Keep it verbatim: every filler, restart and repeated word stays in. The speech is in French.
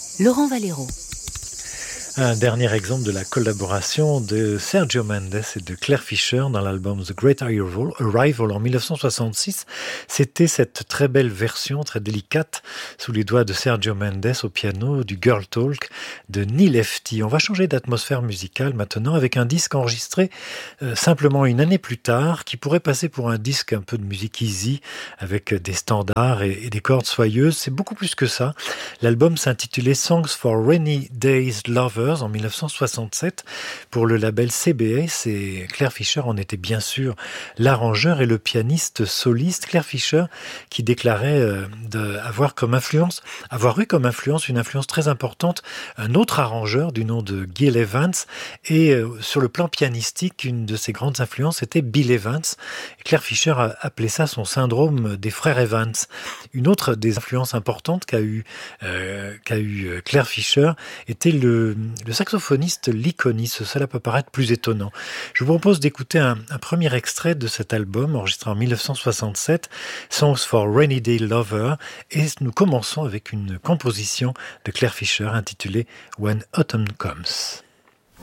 Laurent Valero. Un dernier exemple de la collaboration de Sergio Mendes et de Claire Fischer dans l'album The Great Arrival, Arrival en dix-neuf cent soixante-six. C'était cette très belle version, très délicate, sous les doigts de Sergio Mendes au piano, du Girl Talk de Neil Hefti. On va changer d'atmosphère musicale maintenant avec un disque enregistré euh, simplement une année plus tard, qui pourrait passer pour un disque un peu de musique easy, avec des standards et, et des cordes soyeuses. C'est beaucoup plus que ça. L'album s'intitulait Songs for Rainy Days Lovers en dix-neuf cent soixante-sept pour le label C B S, et Claire Fischer en était bien sûr l'arrangeur et le pianiste soliste. Claire Fischer qui déclarait euh, de avoir comme influence, avoir eu comme influence une influence très importante un autre arrangeur du nom de Gil Evans, et euh, sur le plan pianistique, une de ses grandes influences était Bill Evans. Et Claire Fischer a appelé ça son syndrome des frères Evans. Une autre des influences importantes qu'a eu, euh, qu'a eu Claire Fischer était le, le saxophoniste Lee Konitz. Cela peut paraître plus étonnant. Je vous propose d'écouter un, un premier extrait de cet album enregistré en dix-neuf cent soixante-sept, Songs for Rainy Day Lover, et nous commençons avec une composition de Claire Fischer intitulée When Autumn Comes.